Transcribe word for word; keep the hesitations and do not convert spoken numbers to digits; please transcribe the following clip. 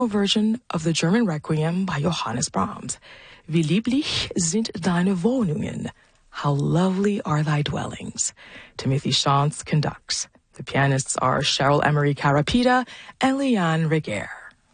version of the German Requiem by Johannes Brahms. Wie lieblich sind deine Wohnungen. How lovely are thy dwellings. Timothy Shantz conducts. The pianists are Cheryl Emery Carapita and Leanne Reguer.